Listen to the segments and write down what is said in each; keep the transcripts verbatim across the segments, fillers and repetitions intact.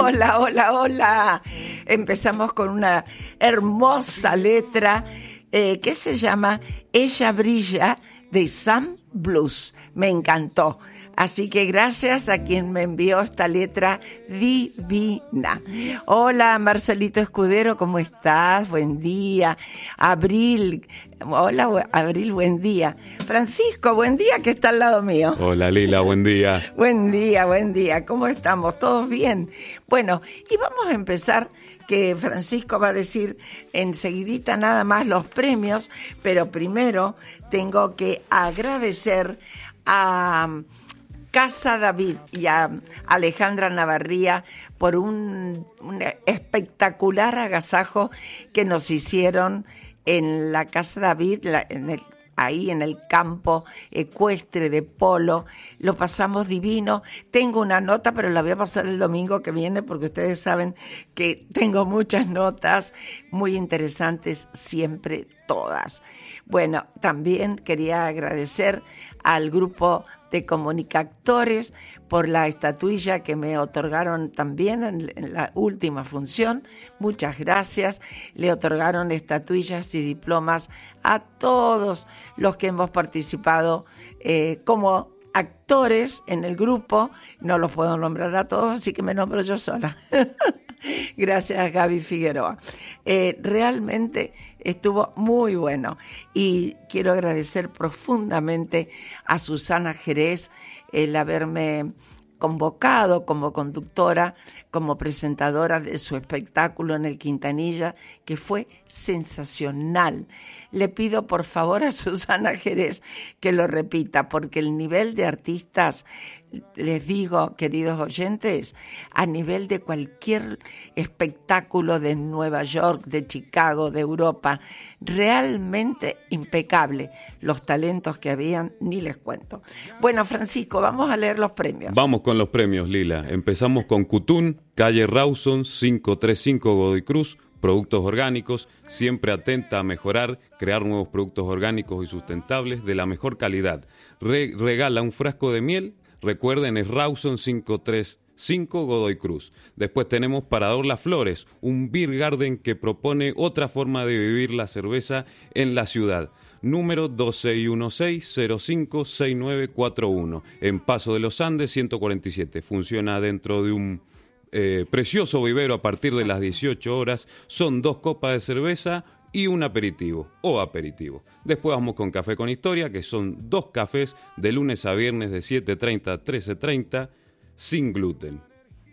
Hola, hola, hola. Empezamos con una hermosa letra eh, que se llama Ella Brilla de Sam Blues. Me encantó. Así que gracias a quien me envió esta letra divina. Hola, Marcelito Escudero, ¿cómo estás? Buen día. Abril, hola, Abril, buen día. Francisco, buen día, que está al lado mío. Hola, Lila, buen día. Buen día, buen día. ¿Cómo estamos? ¿Todos bien? Bueno, y vamos a empezar, que Francisco va a decir enseguidita nada más los premios, pero primero tengo que agradecer a Casa David y a Alejandra Navarría por un, un espectacular agasajo que nos hicieron en la Casa David, la, en el, ahí en el campo ecuestre de Polo. Lo pasamos divino. Tengo una nota, pero la voy a pasar el domingo que viene porque ustedes saben que tengo muchas notas muy interesantes, siempre todas. Bueno, también quería agradecer al grupo de comunicadores por la estatuilla que me otorgaron también en, en la última función. Muchas gracias. Le otorgaron estatuillas y diplomas a todos los que hemos participado eh, como actores en el grupo. No los puedo nombrar a todos, así que me nombro yo sola. Gracias, Gaby Figueroa. Eh, realmente estuvo muy bueno y quiero agradecer profundamente a Susana Jerez el haberme convocado como conductora, como presentadora de su espectáculo en el Quintanilla, que fue sensacional. Le pido por favor a Susana Jerez que lo repita, porque el nivel de artistas, les digo, queridos oyentes, a nivel de cualquier espectáculo de Nueva York, de Chicago, de Europa, realmente impecable. Los talentos que habían, ni les cuento. Bueno, Francisco, vamos a leer los premios. Vamos con los premios, Lila. Empezamos con Cutún, calle Rawson, quinientos treinta y cinco Godoy Cruz. Productos orgánicos, siempre atenta a mejorar, crear nuevos productos orgánicos y sustentables de la mejor calidad. Re- regala un frasco de miel. Recuerden, es Rawson quinientos treinta y cinco Godoy Cruz. Después tenemos Parador Las Flores, un beer garden que propone otra forma de vivir la cerveza en la ciudad. Número dos seis uno seis cero cinco seis nueve cuatro uno, en Paso de los Andes ciento cuarenta y siete. Funciona dentro de un eh, precioso vivero a partir de las dieciocho horas. Son dos copas de cerveza y un aperitivo o aperitivo. Después vamos con Café con Historia, que son dos cafés de lunes a viernes de siete treinta a trece treinta, sin gluten.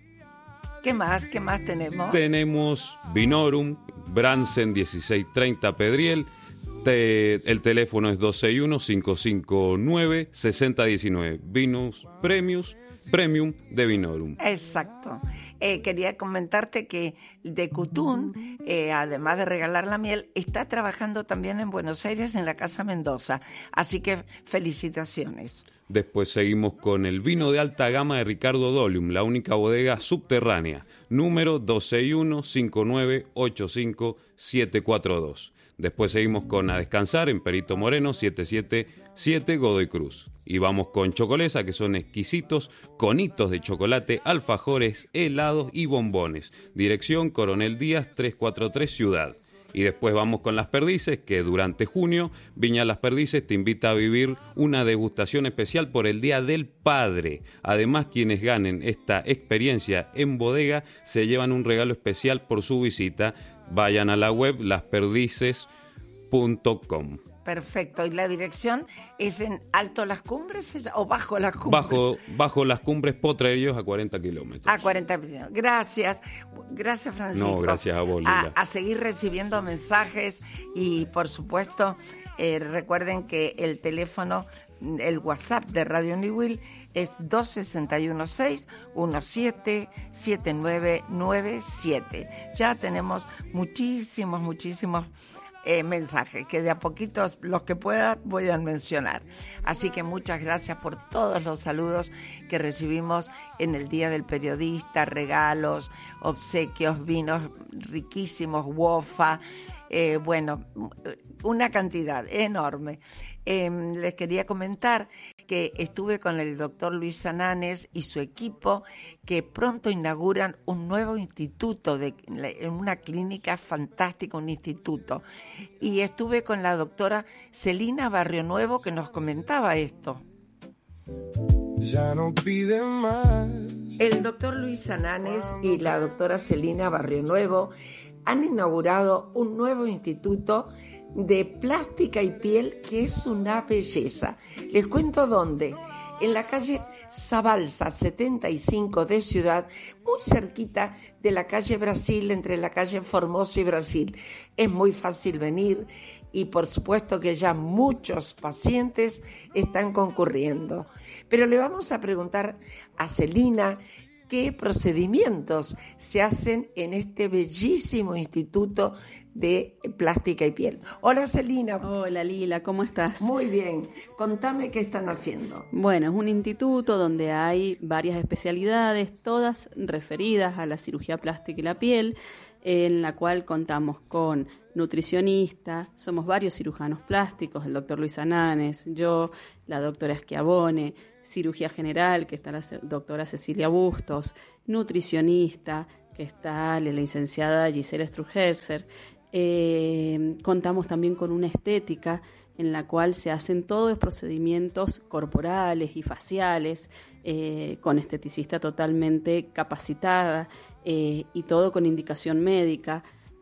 ¿Qué más? ¿Qué más tenemos? Tenemos Vinorum, Bransen dieciséis treinta Pedriel. Te, el teléfono es dos seis uno cinco cinco nueve seis cero uno nueve. Vinos Premius, Premium de Vinorum. Exacto. Eh, quería comentarte que de Cutún, eh, además de regalar la miel, está trabajando también en Buenos Aires en la Casa Mendoza. Así que felicitaciones. Después seguimos con el vino de alta gama de Ricardo Dolium, la única bodega subterránea. Número dos seis uno cinco nueve ocho cinco siete cuatro dos. Después seguimos con A Descansar en Perito Moreno setecientos setenta y siete Godoy Cruz. Y vamos con Chocolesa, que son exquisitos conitos de chocolate, alfajores, helados y bombones. Dirección Coronel Díaz trescientos cuarenta y tres Ciudad. Y después vamos con Las Perdices, que durante junio Viña Las Perdices te invita a vivir una degustación especial por el Día del Padre. Además, quienes ganen esta experiencia en bodega se llevan un regalo especial por su visita. Vayan a la web las perdices punto com. Perfecto. ¿Y la dirección es en Alto Las Cumbres o Bajo Las Cumbres? Bajo, bajo Las Cumbres Potrerillos, a cuarenta kilómetros. A cuarenta kilómetros. Gracias. Gracias, Francisco. No, gracias a vos, Lila. A, a seguir recibiendo mensajes y, por supuesto, eh, recuerden que el teléfono, el WhatsApp de Radio New Will es dos seis uno seis uno siete siete nueve nueve siete. Ya tenemos muchísimos, muchísimos Eh, mensajes, que de a poquitos, los que pueda, voy a mencionar. Así que muchas gracias por todos los saludos que recibimos en el Día del Periodista, regalos, obsequios, vinos riquísimos, wofa, eh, bueno, una cantidad enorme. Eh, les quería comentar que estuve con el doctor Luis Sananes y su equipo, que pronto inauguran un nuevo instituto, de, una clínica fantástica, un instituto. Y estuve con la doctora Celina Barrionuevo, que nos comentaba esto. Ya no pide más. El doctor Luis Sananes y la doctora Celina Barrionuevo han inaugurado un nuevo instituto de plástica y piel que es una belleza. Les cuento dónde. En la calle Zabalza setenta y cinco de Ciudad, muy cerquita de la calle Brasil, entre la calle Formosa y Brasil. Es muy fácil venir y por supuesto que ya muchos pacientes están concurriendo. Pero le vamos a preguntar a Celina qué procedimientos se hacen en este bellísimo instituto de plástica y piel. Hola, Celina. Hola, Lila, ¿cómo estás? Muy bien. Contame qué están haciendo. Bueno, es un instituto donde hay varias especialidades, todas referidas a la cirugía plástica y la piel, en la cual contamos con nutricionista, somos varios cirujanos plásticos, el doctor Luis Sananes, yo, la doctora Schiavone, cirugía general, que está la doctora Cecilia Bustos, nutricionista, que está la licenciada Gisela Strugerser. Eh, contamos también con una estética en la cual se hacen todos los procedimientos corporales y faciales, eh, con esteticista totalmente capacitada eh, y todo con indicación médica.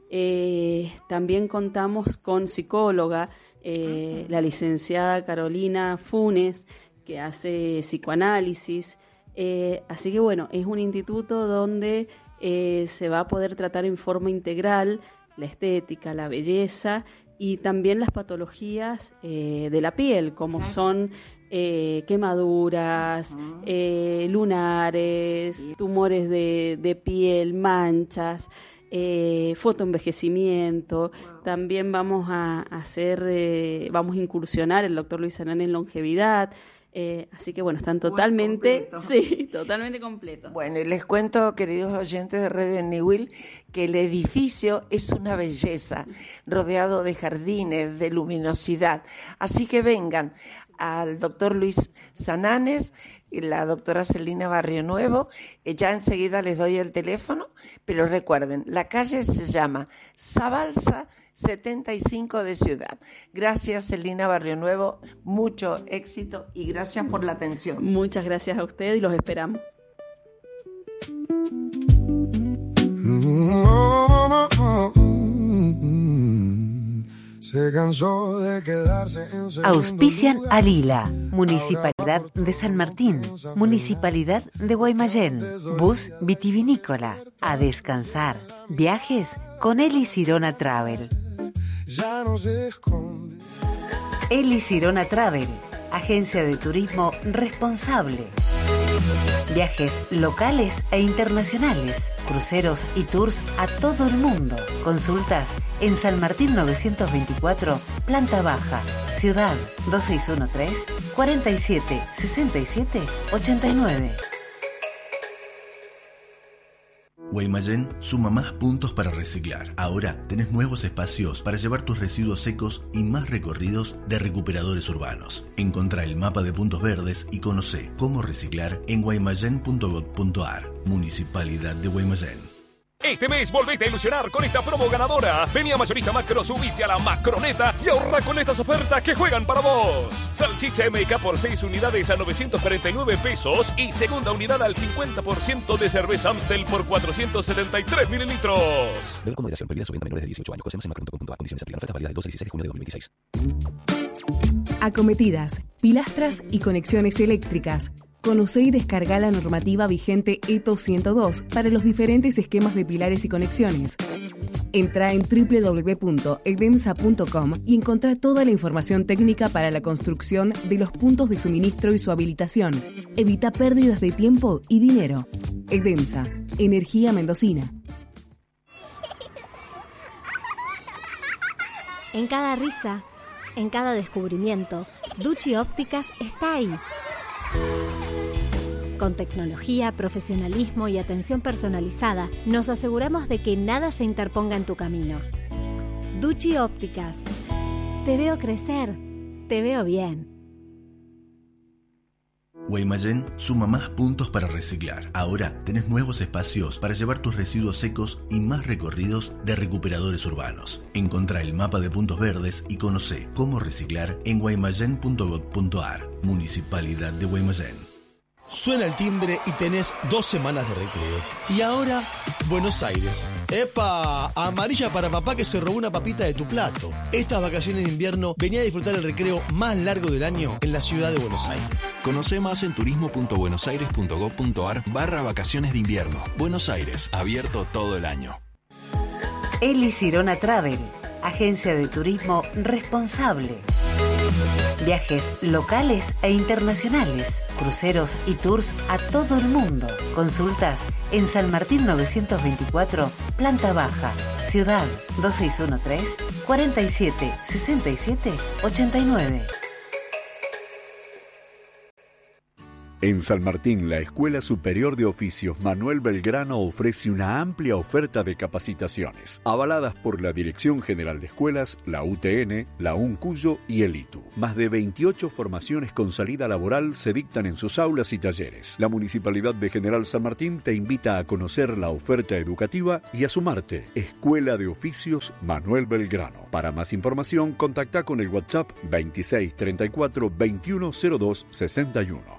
Eh, también contamos con psicóloga, eh, la licenciada Carolina Funes, que hace psicoanálisis. Eh, así que bueno, es un instituto donde eh, se va a poder tratar en forma integral la estética, la belleza y también las patologías eh, de la piel, como son eh, quemaduras, eh, lunares, tumores de, de piel, manchas, eh, fotoenvejecimiento. También vamos a hacer, eh, vamos a incursionar el doctor Luis Sananes en longevidad. Eh, así que bueno, están totalmente, sí, totalmente completos. Bueno, y les cuento, queridos oyentes de Radio Niwil, que el edificio es una belleza, rodeado de jardines, de luminosidad. Así que vengan al doctor Luis Sananes y la doctora Celina Barrionuevo. Eh, ya enseguida les doy el teléfono, pero recuerden, la calle se llama Zabalza setenta y cinco de Ciudad. Gracias, Celina Barrionuevo, mucho éxito y gracias por la atención. Muchas gracias a usted y los esperamos. Se cansó de quedarse en Auspician a Lila, Municipalidad de San Martín, Municipalidad de Guaymallén, Bus Vitivinícola, a descansar, viajes con Eli Sirona Travel. Ya no se esconde. Eli Sirona Travel, agencia de turismo responsable. Viajes locales e internacionales, cruceros y tours a todo el mundo. Consultas en San Martín novecientos veinticuatro, planta baja, Ciudad dos seis uno tres, cuarenta y siete, sesenta y siete, ochenta y nueve. Guaymallén suma más puntos para reciclar. Ahora tenés nuevos espacios para llevar tus residuos secos y más recorridos de recuperadores urbanos. Encontrá el mapa de puntos verdes y conocé cómo reciclar en guaymallén punto gob punto ar. Municipalidad de Guaymallén. Este mes volvete a ilusionar con esta promo ganadora. Vení a Mayorista Macro, subite a la Macroneta y ahorra con estas ofertas que juegan para vos. Salchicha M K por seis unidades a novecientos cuarenta y nueve pesos y segunda unidad al cincuenta por ciento de cerveza Amstel por cuatrocientos setenta y tres mililitros. Beber con moderación, prohibida su venta a menores de dieciocho años. Conocemos en macron punto com punto a. Condiciones aplican. Ofertas válidas del doce al dieciséis de junio de dos mil veintiséis. Acometidas, pilastras y conexiones eléctricas. Conoce y descarga la normativa vigente E T O ciento dos para los diferentes esquemas de pilares y conexiones. Entra en doble u doble u doble u punto edemsa punto com y encontrá toda la información técnica para la construcción de los puntos de suministro y su habilitación. Evita pérdidas de tiempo y dinero. Edemsa, energía mendocina. En cada risa, en cada descubrimiento, Ducci Ópticas está ahí. Con tecnología, profesionalismo y atención personalizada, nos aseguramos de que nada se interponga en tu camino. Ducci Ópticas. Te veo crecer. Te veo bien. Guaymallén suma más puntos para reciclar. Ahora tenés nuevos espacios para llevar tus residuos secos y más recorridos de recuperadores urbanos. Encontrá el mapa de puntos verdes y conocé cómo reciclar en guaymallén punto gob punto ar. Municipalidad de Guaymallén. Suena el timbre y tenés dos semanas de recreo. Y ahora, Buenos Aires. ¡Epa! Amarilla para papá que se robó una papita de tu plato. Estas vacaciones de invierno venía a disfrutar el recreo más largo del año en la ciudad de Buenos Aires. Conoce más en turismo punto buenos aires punto gob punto ar barra vacaciones de invierno. Buenos Aires, abierto todo el año. Eli Sirona Travel, agencia de turismo responsable. Viajes locales e internacionales, cruceros y tours a todo el mundo. Consultas en San Martín novecientos veinticuatro, planta baja, Ciudad dos seis uno tres, cuarenta y siete, sesenta y siete, ochenta y nueve. En San Martín, la Escuela Superior de Oficios Manuel Belgrano ofrece una amplia oferta de capacitaciones, avaladas por la Dirección General de Escuelas, la U T N, la UNCUYO y el I T U. Más de veintiocho formaciones con salida laboral se dictan en sus aulas y talleres. La Municipalidad de General San Martín te invita a conocer la oferta educativa y a sumarte. Escuela de Oficios Manuel Belgrano. Para más información, contacta con el WhatsApp veintiséis treinta y cuatro veintiuno cero dos sesenta y uno.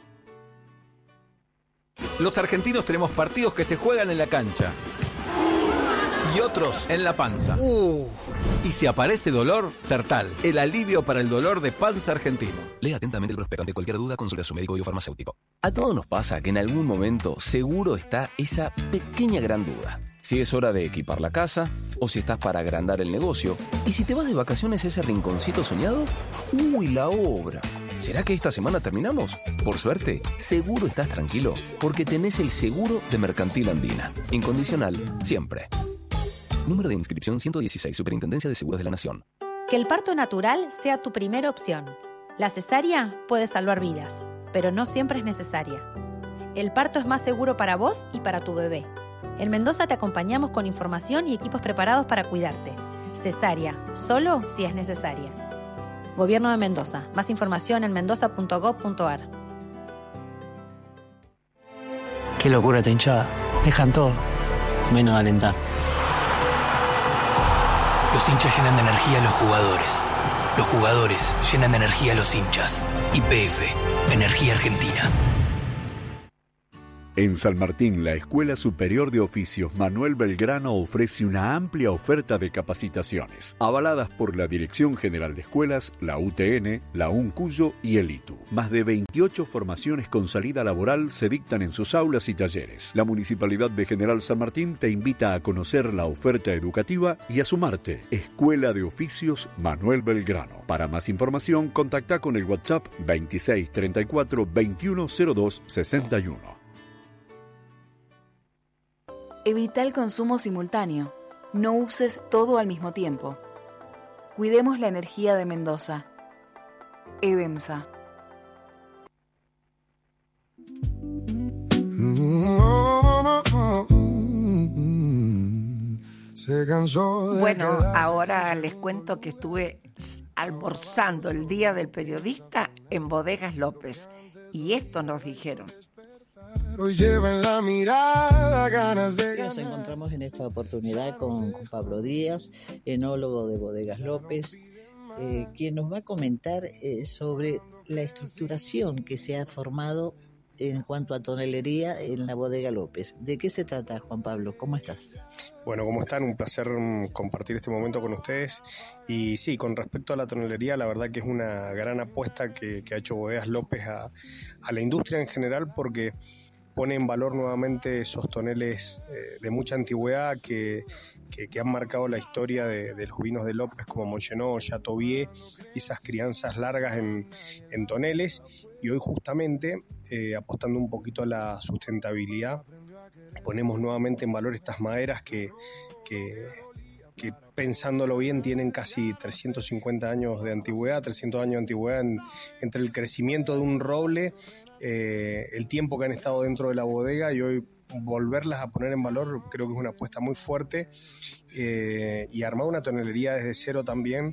Los argentinos tenemos partidos que se juegan en la cancha y otros en la panza. Uh. Y si aparece dolor, Sertal, el alivio para el dolor de panza argentino. Lea atentamente el prospecto. Ante cualquier duda, consulta a su médico o farmacéutico. A todos nos pasa que en algún momento seguro está esa pequeña gran duda. Si es hora de equipar la casa, o si estás para agrandar el negocio, y si te vas de vacaciones a ese rinconcito soñado, ¡uy, la obra! ¿Será que esta semana terminamos? Por suerte, seguro estás tranquilo, porque tenés el seguro de Mercantil Andina. Incondicional, siempre. Número de inscripción ciento dieciséis, Superintendencia de Seguros de la Nación. Que el parto natural sea tu primera opción. La cesárea puede salvar vidas, pero no siempre es necesaria. El parto es más seguro para vos y para tu bebé. En Mendoza te acompañamos con información y equipos preparados para cuidarte. Cesárea, solo si es necesaria. Gobierno de Mendoza. Más información en mendoza punto gob punto ar. Qué locura esta hinchada. Dejan todo, menos alentar. Los hinchas llenan de energía a los jugadores. Los jugadores llenan de energía a los hinchas. Y P F, Energía Argentina. En San Martín, la Escuela Superior de Oficios Manuel Belgrano ofrece una amplia oferta de capacitaciones, avaladas por la Dirección General de Escuelas, la U T N, la UNCUYO y el I T U. Más de veintiocho formaciones con salida laboral se dictan en sus aulas y talleres. La Municipalidad de General San Martín te invita a conocer la oferta educativa y a sumarte. Escuela de Oficios Manuel Belgrano. Para más información, contacta con el WhatsApp veintiséis treinta y cuatro veintiuno cero dos sesenta y uno. Evita el consumo simultáneo. No uses todo al mismo tiempo. Cuidemos la energía de Mendoza. EDEMSA. Bueno, ahora les cuento que estuve almorzando el Día del Periodista en Bodegas López. Y esto nos dijeron. Hoy llevan la mirada, ganas de ganar. Nos encontramos en esta oportunidad con, con Pablo Díaz, enólogo de Bodegas López, eh, quien nos va a comentar eh, sobre la estructuración que se ha formado en cuanto a tonelería en la Bodega López. ¿De qué se trata, Juan Pablo? ¿Cómo estás? Bueno, ¿cómo están? Un placer compartir este momento con ustedes. Y sí, con respecto a la tonelería, la verdad que es una gran apuesta que, que ha hecho Bodegas López a, a la industria en general, porque pone en valor nuevamente esos toneles eh, de mucha antigüedad que, que, que han marcado la historia de, de los vinos de López, como Montgenot, Chateauvieux, esas crianzas largas en, en toneles. Y hoy justamente, eh, apostando un poquito a la sustentabilidad, ponemos nuevamente en valor estas maderas que, que, que pensándolo bien tienen casi trescientos cincuenta años de antigüedad, trescientos años de antigüedad en, entre el crecimiento de un roble, eh, el tiempo que han estado dentro de la bodega, y hoy volverlas a poner en valor creo que es una apuesta muy fuerte, eh, y armar una tonelería desde cero también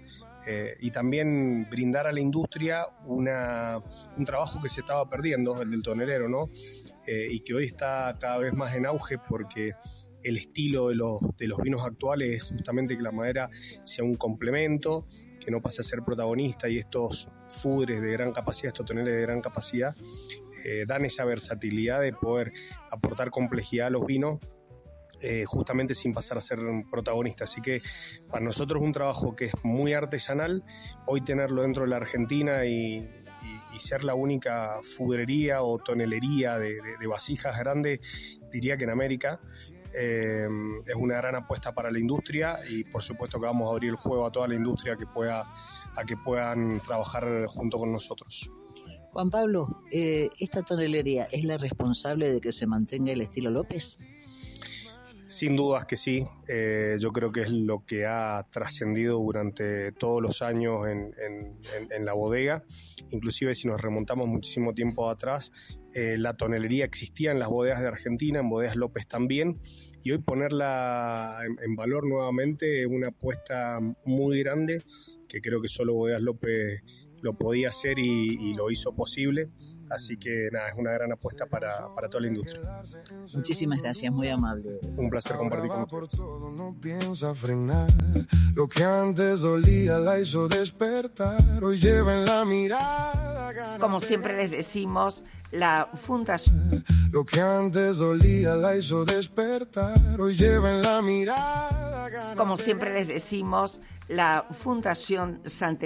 eh, y también brindar a la industria una, un trabajo que se estaba perdiendo, el del tonelero, ¿no? Eh, y que hoy está cada vez más en auge porque el estilo de los, de los vinos actuales es justamente que la madera sea un complemento, que no pase a ser protagonista, y estos fudres de gran capacidad, estos toneles de gran capacidad, eh, dan esa versatilidad de poder aportar complejidad a los vinos, eh, justamente sin pasar a ser protagonista. Así que para nosotros es un trabajo que es muy artesanal. Hoy tenerlo dentro de la Argentina y, y, y ser la única fudrería o tonelería de, de, de vasijas grandes, diría que en América, Eh, es una gran apuesta para la industria, y por supuesto que vamos a abrir el juego a toda la industria que pueda, a que puedan trabajar junto con nosotros. Juan Pablo, eh, ¿esta tonelería es la responsable de que se mantenga el estilo López? Sin dudas que sí, eh, yo creo que es lo que ha trascendido durante todos los años en, en, en, en la bodega. Inclusive si nos remontamos muchísimo tiempo atrás, eh, la tonelería existía en las bodegas de Argentina, en bodegas López también, y hoy ponerla en, en valor nuevamente es una apuesta muy grande, que creo que solo Bodegas López lo podía hacer y, y lo hizo posible. Así que nada, es una gran apuesta para, para toda la industria. Muchísimas gracias, muy amable. Un placer compartir con ustedes. No piensa frenar. Lo que antes dolía la hizo despertar. Hoy lleva en la mirada. Como siempre les decimos, la fundación. Lo que antes dolía la hizo despertar. Hoy lleva en la mirada. Como siempre les decimos, la Fundación Santa